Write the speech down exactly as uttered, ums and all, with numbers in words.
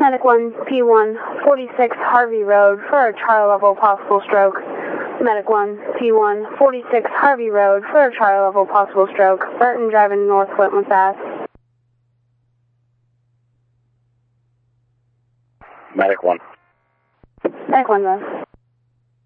Medic one, P one, forty-six Harvey Road for a trial level possible stroke. Medic one, P one, forty-six Harvey Road for a trial level possible stroke. Burton driving north Whitman Fast. Medic one. Medic one, then.